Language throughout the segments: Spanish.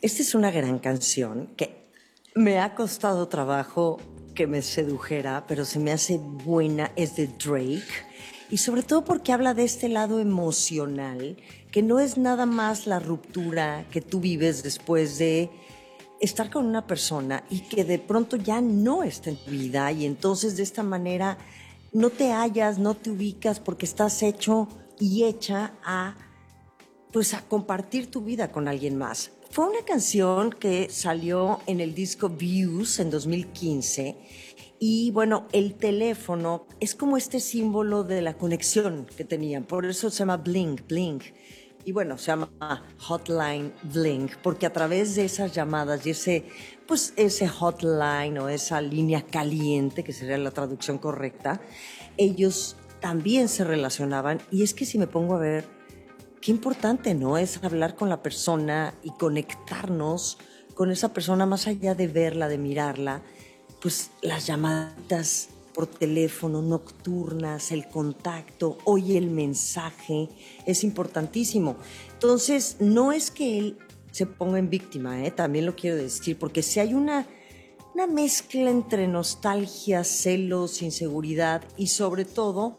Esta es una gran canción que me ha costado trabajo que me sedujera, pero se me hace buena. Es de Drake. Y sobre todo porque habla de este lado emocional, que no es nada más la ruptura que tú vives después de estar con una persona y que de pronto ya no está en tu vida, y entonces de esta manera no te hallas, no te ubicas porque estás hecho y hecha a pues a compartir tu vida con alguien más. Fue una canción que salió en el disco Views en 2015 y bueno, el teléfono es como este símbolo de la conexión que tenían, por eso se llama Bling, Bling. Y bueno, se llama Hotline Bling, porque a través de esas llamadas y ese hotline o esa línea caliente, que sería la traducción correcta, ellos también se relacionaban. Y es que si me pongo a ver, qué importante, ¿no? Es hablar con la persona y conectarnos con esa persona más allá de verla, de mirarla. Pues las llamadas por teléfono nocturnas, el contacto, oye el mensaje, es importantísimo. Entonces, no es que él se ponga en víctima, también lo quiero decir, porque si hay una mezcla entre nostalgia, celos, inseguridad y sobre todo,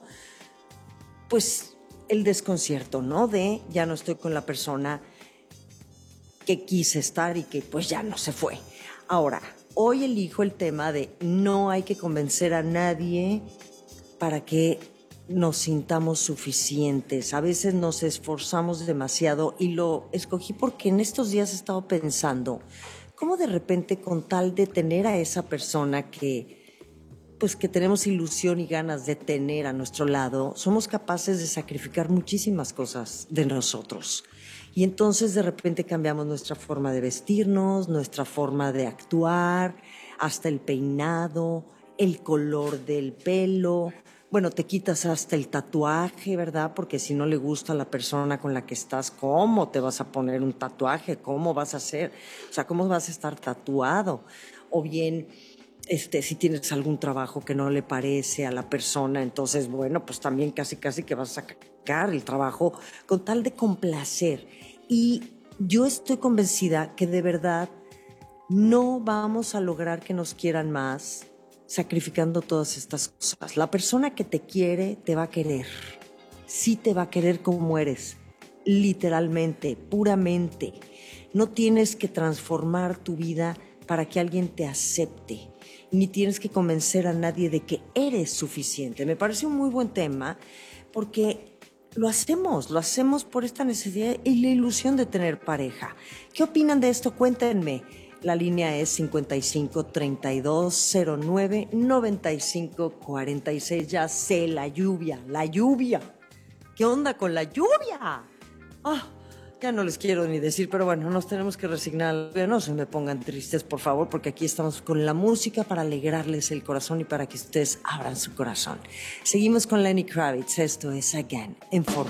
pues el desconcierto, ¿no? De ya no estoy con la persona que quise estar y que pues ya no se fue. Ahora, hoy elijo el tema de no hay que convencer a nadie para que nos sintamos suficientes. A veces nos esforzamos demasiado y lo escogí porque en estos días he estado pensando cómo de repente con tal de tener a esa persona que tenemos ilusión y ganas de tener a nuestro lado, somos capaces de sacrificar muchísimas cosas de nosotros. Y entonces de repente cambiamos nuestra forma de vestirnos, nuestra forma de actuar, hasta el peinado, el color del pelo. Bueno, te quitas hasta el tatuaje, ¿verdad? Porque si no le gusta a la persona con la que estás, ¿cómo te vas a poner un tatuaje? ¿Cómo vas a hacer? O sea, ¿cómo vas a estar tatuado? O bien si tienes algún trabajo que no le parece a la persona, entonces, bueno, pues también casi que vas a sacar el trabajo con tal de complacer. Y yo estoy convencida que de verdad no vamos a lograr que nos quieran más sacrificando todas estas cosas. La persona que te quiere te va a querer. Sí te va a querer como eres, literalmente, puramente. No tienes que transformar tu vida para que alguien te acepte, ni tienes que convencer a nadie de que eres suficiente. Me parece un muy buen tema porque lo hacemos por esta necesidad y la ilusión de tener pareja. ¿Qué opinan de esto? Cuéntenme. La línea es 55 32 09 95 46. Ya sé, la lluvia. ¿Qué onda con la lluvia? Ya no les quiero ni decir, pero bueno, nos tenemos que resignar. No se me pongan tristes, por favor, porque aquí estamos con la música para alegrarles el corazón y para que ustedes abran su corazón. Seguimos con Lenny Kravitz. Esto es Again, en forma.